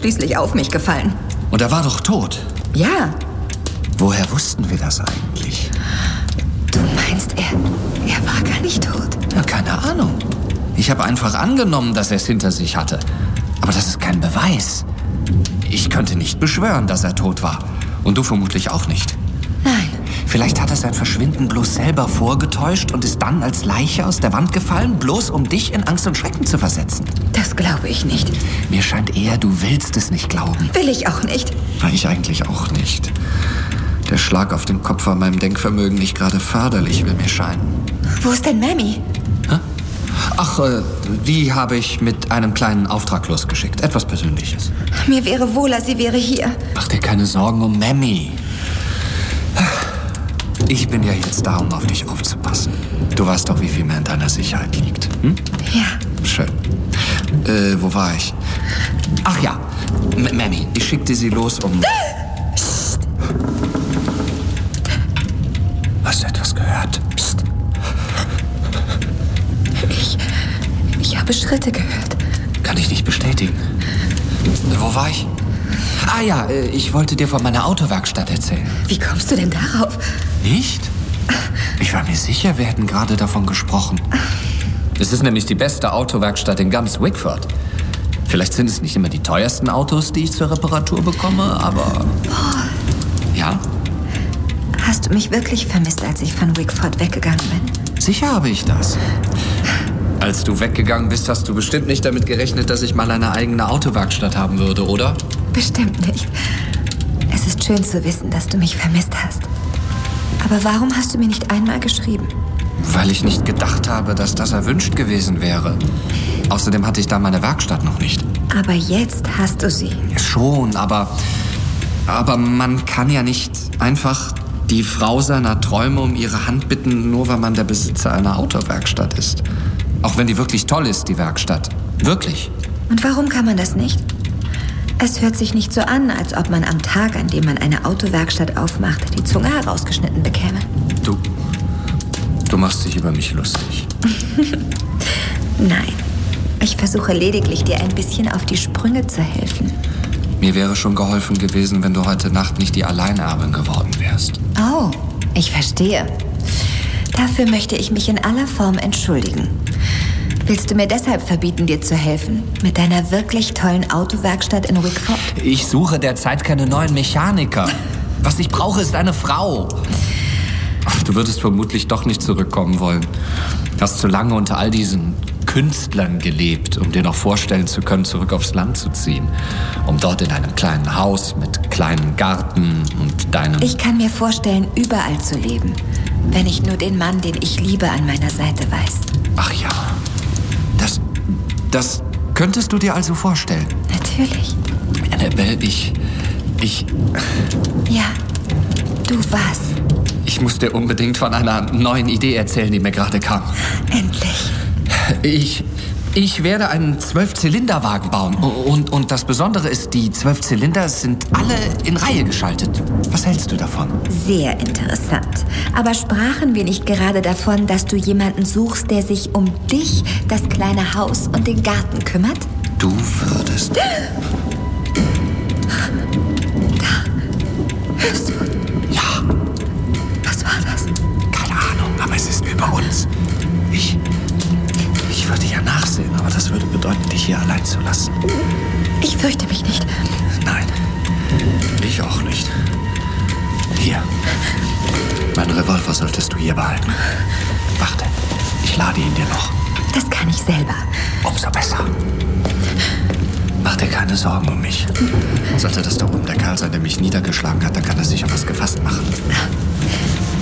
schließlich auf mich gefallen. Und er war doch tot. Ja. Woher wussten wir das eigentlich? Du meinst, er war gar nicht tot? Ja, keine Ahnung. Ich habe einfach angenommen, dass er es hinter sich hatte. Aber das ist kein Beweis. Ich könnte nicht beschwören, dass er tot war. Und du vermutlich auch nicht. Nein. Vielleicht hat er sein Verschwinden bloß selber vorgetäuscht und ist dann als Leiche aus der Wand gefallen, bloß um dich in Angst und Schrecken zu versetzen. Das glaube ich nicht. Mir scheint eher, du willst es nicht glauben. Will ich auch nicht. Na, ich eigentlich auch nicht. Der Schlag auf den Kopf war meinem Denkvermögen nicht gerade förderlich, will mir scheinen. Wo ist denn Mammy? Hä? Ach, die habe ich mit einem kleinen Auftrag losgeschickt. Etwas Persönliches. Mir wäre wohler, sie wäre hier. Mach dir keine Sorgen um Mammy. Ich bin ja jetzt da, um auf dich aufzupassen. Du weißt doch, wie viel mehr in deiner Sicherheit liegt. Hm? Ja. Schön. Wo war ich? Ach ja, Mammy, ich schickte sie los, um... Psst. Hast du etwas gehört? Psst. Ich habe Schritte gehört. Kann ich nicht bestätigen. Wo war ich? Ah ja, ich wollte dir von meiner Autowerkstatt erzählen. Wie kommst du denn darauf? Nicht? Ich war mir sicher, wir hätten gerade davon gesprochen. Es ist nämlich die beste Autowerkstatt in ganz Wickford. Vielleicht sind es nicht immer die teuersten Autos, die ich zur Reparatur bekomme, aber... Paul. Ja? Hast du mich wirklich vermisst, als ich von Wickford weggegangen bin? Sicher habe ich das. Als du weggegangen bist, hast du bestimmt nicht damit gerechnet, dass ich mal eine eigene Autowerkstatt haben würde, oder? Bestimmt nicht. Es ist schön zu wissen, dass du mich vermisst hast. Aber warum hast du mir nicht einmal geschrieben? Weil ich nicht gedacht habe, dass das erwünscht gewesen wäre. Außerdem hatte ich da meine Werkstatt noch nicht. Aber jetzt hast du sie. Schon, aber man kann ja nicht einfach die Frau seiner Träume um ihre Hand bitten, nur weil man der Besitzer einer Autowerkstatt ist. Auch wenn die wirklich toll ist, die Werkstatt. Wirklich. Und warum kann man das nicht? Es hört sich nicht so an, als ob man am Tag, an dem man eine Autowerkstatt aufmacht, die Zunge herausgeschnitten bekäme. Du machst dich über mich lustig. Nein, ich versuche lediglich, dir ein bisschen auf die Sprünge zu helfen. Mir wäre schon geholfen gewesen, wenn du heute Nacht nicht die Alleinerbin geworden wärst. Oh, ich verstehe. Dafür möchte ich mich in aller Form entschuldigen. Willst du mir deshalb verbieten, dir zu helfen? Mit deiner wirklich tollen Autowerkstatt in Wickford? Ich suche derzeit keine neuen Mechaniker. Was ich brauche, ist eine Frau. Ach, du würdest vermutlich doch nicht zurückkommen wollen. Hast zu lange unter all diesen Künstlern gelebt, um dir noch vorstellen zu können, zurück aufs Land zu ziehen. Um dort in einem kleinen Haus mit kleinem Garten und deinem... Ich kann mir vorstellen, überall zu leben, wenn ich nur den Mann, den ich liebe, an meiner Seite weiß. Ach ja, das könntest du dir also vorstellen? Natürlich. Annabelle, ich... Ja, du was? Ich muss dir unbedingt von einer neuen Idee erzählen, die mir gerade kam. Endlich. Ich werde einen 12-Zylinder-Wagen bauen. Und das Besondere ist, die 12 Zylinder sind alle in Reihe geschaltet. Was hältst du davon? Sehr interessant. Aber sprachen wir nicht gerade davon, dass du jemanden suchst, der sich um dich, das kleine Haus und den Garten kümmert? Du würdest... Da. Hörst du? Ja. Was war das? Keine Ahnung, aber es ist über uns. Ich würde ja nachsehen, aber das würde bedeuten, dich hier allein zu lassen. Ich fürchte mich nicht. Nein, ich auch nicht. Hier. Meinen Revolver solltest du hier behalten. Warte, ich lade ihn dir noch. Das kann ich selber. Umso besser. Mach dir keine Sorgen um mich. Sollte das da oben der Kerl sein, der mich niedergeschlagen hat, dann kann er sich auf was gefasst machen.